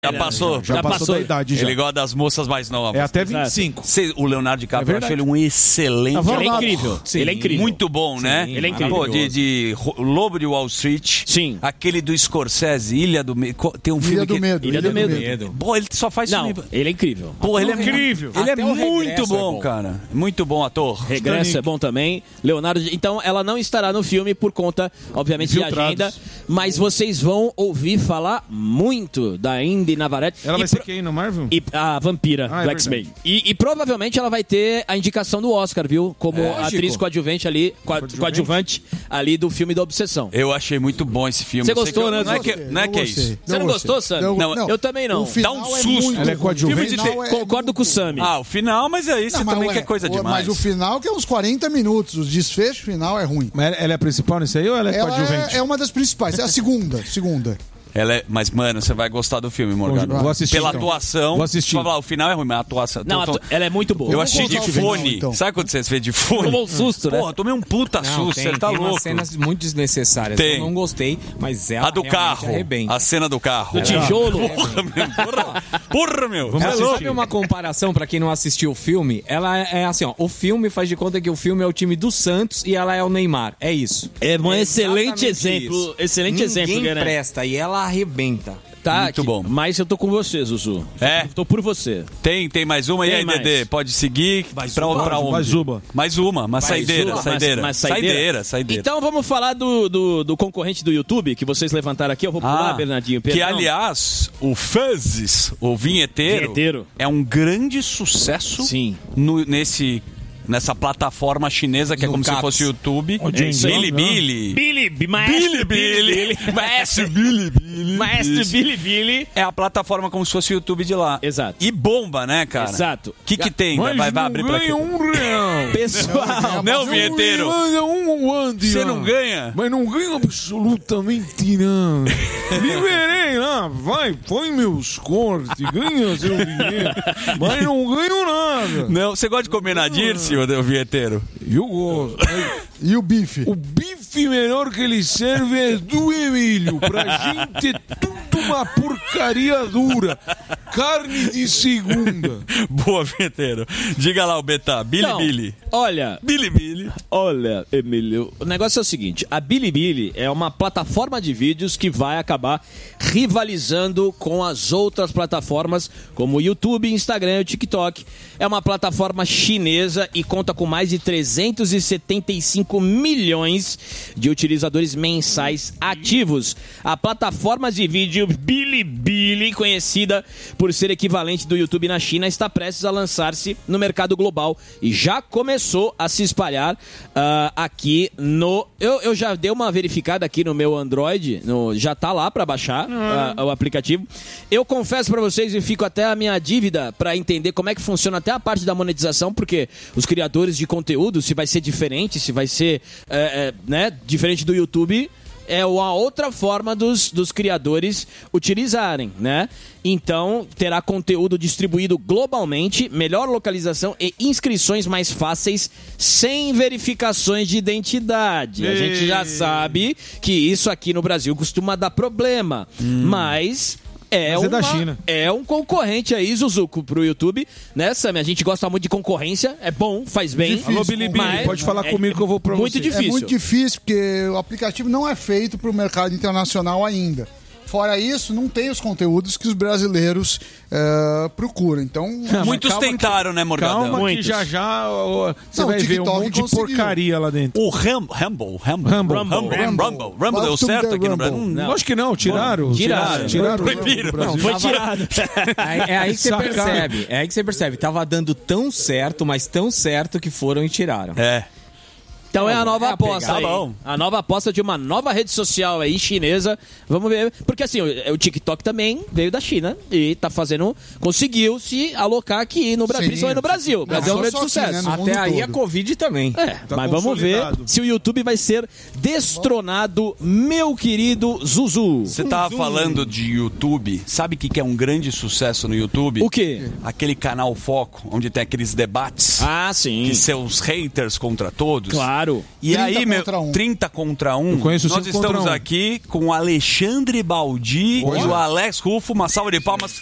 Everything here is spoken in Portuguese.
Já passou da idade. Ele gosta das moças mais novas. É até 25. O Leonardo DiCaprio, eu acho ele um excelente. Ele é incrível. Sim. Ele é incrível. Muito bom, né? Ele é incrível. Pô, de Lobo de Wall Street. Sim. Aquele do Scorsese, Ilha do Medo. Tem um filme Ilha do Medo. Pô, ele só faz filme. Ele é incrível. Pô, ele é incrível. Ele é muito bom, cara. Muito bom ator. Regresso é bom também. Leonardo. Então, ela não estará no filme por conta, obviamente, de agenda. Mas vocês vão ouvir falar muito da Indy Navarrete. Ela vai ser quem no Marvel? E a vampira do X-Men. E provavelmente ela vai ter a indicação do Oscar, viu? Como atriz coadjuvante ali do filme da Obsessão. Eu achei muito bom esse filme. Você gostou, né? Não é que é isso. Você não gostou, Sam? Não, eu também não. Dá um susto. Ela é coadjuvante. Concordo com o Sam. O final, mas aí você também quer coisa demais. Mas o final que é uns 40 minutos. O desfecho final é ruim. Mas ela é a principal nisso aí ou ela é coadjuvante? É uma das principais. É a segunda. Mas, mano, você vai gostar do filme, Morgado. Vou assistir. Pela atuação. Vou assistir. Falar, o final é ruim, mas a atuação. Não, ela é muito boa. Eu achei de fone. Final, então. Sabe quando você vê de fone? Tomou um susto, né? Porra, tomei um puta susto. Você tá tem louco. umas cenas muito desnecessárias. Tem. Eu não gostei, mas ela A do carro. arrebenta. A cena do carro. Do tijolo. Porra, meu. Sabe uma comparação pra quem não assistiu o filme? Ela é assim, ó. O filme faz de conta que o filme é o time do Santos e ela é o Neymar. É isso. É um excelente exemplo. Isso. Excelente exemplo, Ninguém né? presta e ela arrebenta. Tá, muito bom. Mas eu tô com você, Zuzu. É? Tô por você. Tem mais uma. E aí, mais. Dedê? Pode seguir? Pra onde? Mais uma. Uma saideira. Então vamos falar do concorrente do YouTube que vocês levantaram aqui. Eu vou pular, Bernardinho. Que, aliás, o Fuzz, o vinheteiro, é um grande sucesso. Sim. Nessa plataforma chinesa que é como se fosse o YouTube. Maestro Bilibili. É a plataforma como se fosse o YouTube de lá. Exato. E bomba, né, cara? Exato. O que tem? Vai abrir pra quê? R$1. Pessoal, não, vinheteiro. Você não ganha? Mas não ganho absolutamente nada. Liberei lá, põe meus cortes, ganha seu dinheiro. Mas não ganho nada. Não, você gosta de comer na Dirce, o vinheteiro? Eu gosto. E o bife? O bife melhor que ele serve é do Emílio. Pra gente é tudo uma porcaria dura. Carne de segunda. Boa, vinheteiro. Diga lá o Betá. Bilibili. Olha, Emílio, o negócio é o seguinte. A Bilibili é uma plataforma de vídeos que vai acabar rivalizando com as outras plataformas como o YouTube, Instagram e o TikTok. É uma plataforma chinesa e conta com mais de 375 milhões de utilizadores mensais ativos. A plataforma de vídeo Bilibili, conhecida por ser equivalente do YouTube na China, está prestes a lançar-se no mercado global e já começou a se espalhar aqui no... Eu já dei uma verificada aqui no meu Android, já tá lá para baixar o aplicativo. Eu confesso para vocês e fico até a minha dívida para entender como é que funciona até a parte da monetização, porque os criadores de conteúdo, se vai ser diferente, se vai ser diferente do YouTube, é uma outra forma dos criadores utilizarem, né? Então, terá conteúdo distribuído globalmente, melhor localização e inscrições mais fáceis, sem verificações de identidade. A gente já sabe que isso aqui no Brasil costuma dar problema, mas... da China. É um concorrente aí, Zuzuco, pro YouTube, né, Sam? A gente gosta muito de concorrência, é bom, faz bem. Difícil. Alô, Bilibili, pode falar comigo que eu vou pra muito você. difícil. É muito difícil, porque o aplicativo não é feito para o mercado internacional ainda. Fora isso, não tem os conteúdos que os brasileiros procuram. Então, muitos tentaram, né, Morgadão? Calma que já você vai ver um monte de porcaria lá dentro. O Rumble deu certo aqui no Brasil? Não. Acho que não, tiraram. Proibiram. Não, foi tirado. É aí que você percebe. É aí que você percebe. Tava dando tão certo, mas tão certo que foram e tiraram. Então é a nova aposta aí. bom. A nova aposta de uma nova rede social aí chinesa. Vamos ver. Porque assim, o TikTok também veio da China e conseguiu se alocar aqui no Brasil, principalmente no Brasil. O Brasil é um grande sucesso. Aqui, né, até aí todo. A Covid também. Mas vamos ver se o YouTube vai ser destronado, meu querido Zuzu. Você tava falando de YouTube. Sabe o que é um grande sucesso no YouTube? O quê? Aquele canal Foco, onde tem aqueles debates. Ah, sim. Que são os haters contra todos. Claro. Claro. E aí, meu, contra 1. 30 contra 1. Eu conheço Nós 5 contra estamos 1. aqui com o Alexandre Baldi e o Alex Rufo. Uma salva de palmas